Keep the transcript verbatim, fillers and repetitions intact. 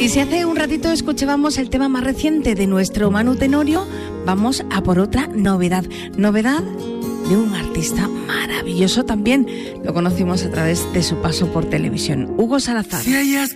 Y si hace un ratito escuchábamos el tema más reciente de nuestro Manu Tenorio, vamos a por otra novedad. Novedad de un artista maravilloso también. Lo conocimos a través de su paso por televisión, Hugo Salazar. Si ella es